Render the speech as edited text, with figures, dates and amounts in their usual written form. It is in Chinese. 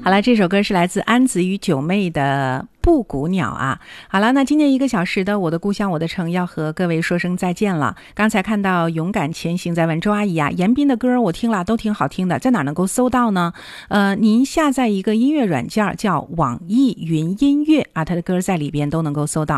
好了，这首歌是来自安子与九妹的布谷鸟啊。好了，那今天1个小时的我的故乡我的城要和各位说声再见了。刚才看到勇敢前行在问周阿姨啊，严彬的歌我听了都挺好听的，在哪能够搜到呢？您下载一个音乐软件叫网易云音乐啊，他的歌在里边都能够搜到。